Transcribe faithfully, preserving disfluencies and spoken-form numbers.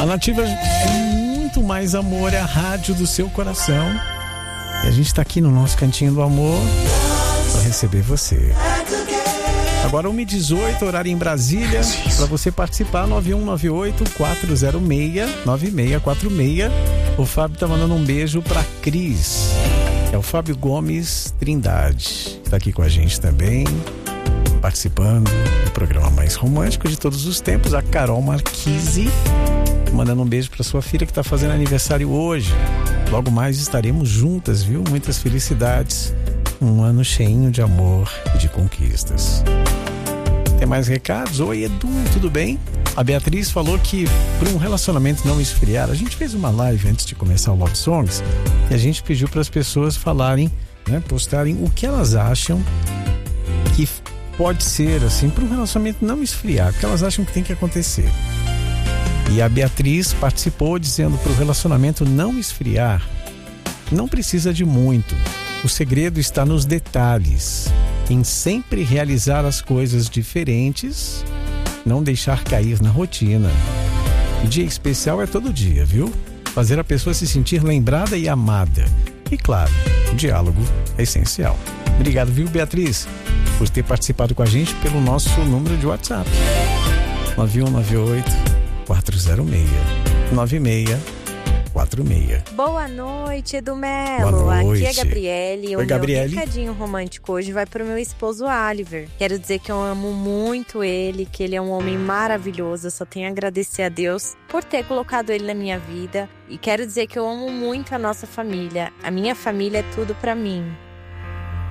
A Nativa é muito mais amor, é a rádio do seu coração. E a gente está aqui no nosso Cantinho do Amor para receber você. Agora uma e dezoito, horário em Brasília. Para você participar, nove um nove oito, quatro zero seis, nove seis quatro seis. O Fábio tá mandando um beijo para Cris. É o Fábio Gomes Trindade. Está aqui com a gente também, participando do programa mais romântico de todos os tempos. A Carol Marquise mandando um beijo para sua filha que está fazendo aniversário hoje. Logo mais estaremos juntas, viu? Muitas felicidades. Um ano cheinho de amor e de conquistas. Tem mais recados? Oi, Edu, tudo bem? A Beatriz falou que para um relacionamento não esfriar, a gente fez uma live antes de começar o Love Songs e a gente pediu para as pessoas falarem, né, postarem o que elas acham que pode ser assim para um relacionamento não esfriar, o que elas acham que tem que acontecer. E a Beatriz participou dizendo para o relacionamento não esfriar, não precisa de muito. O segredo está nos detalhes, em sempre realizar as coisas diferentes, não deixar cair na rotina. O dia especial é todo dia, viu? Fazer a pessoa se sentir lembrada e amada. E claro, o diálogo é essencial. Obrigado, viu, Beatriz, por ter participado com a gente pelo nosso número de WhatsApp. nove um nove oito, quatro zero seis, nove seis quatro seis. Boa noite, Edu Melo. Boa noite. Aqui é a Gabriele. Oi, o Gabriele. meu recadinho romântico hoje vai pro meu esposo Oliver. Quero dizer que eu amo muito ele, que ele é um homem maravilhoso. Eu só tenho a agradecer a Deus por ter colocado ele na minha vida. E quero dizer que eu amo muito a nossa família. A minha família é tudo pra mim.